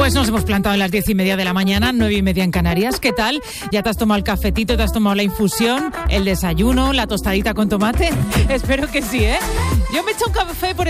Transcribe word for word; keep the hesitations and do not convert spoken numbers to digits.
Pues nos hemos plantado a las diez y media de la mañana, nueve y media en Canarias. ¿Qué tal? ¿Ya te has tomado el cafetito, te has tomado la infusión, el desayuno, la tostadita con tomate? Espero que sí, ¿eh? Yo me he hecho un café por